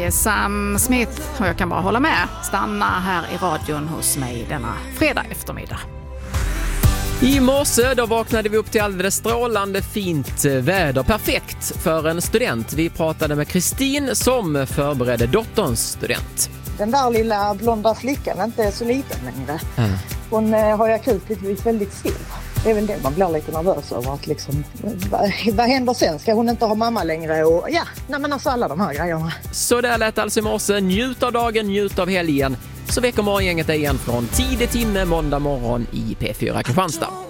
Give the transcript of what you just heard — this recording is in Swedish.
är Sam Smith och jag kan bara hålla med. Stanna här i radion hos mig denna fredag eftermiddag. I morse då vaknade vi upp till alldeles strålande fint väder. Perfekt för en student. Vi pratade med Kristin som förberedde dotterns student. Den där lilla blonda flickan är inte så liten längre. Hon har akut blivit väldigt stor. Det är väl det man blir lite nervös över. Att liksom, vad händer sen? Ska hon inte ha mamma längre? Och ja, men alltså alla de här grejerna. Så där lät alltså i morse. Njut av dagen, njut av helgen. Så väcker morgongänget igen från tidig timme måndag morgon i P4 Kristianstad.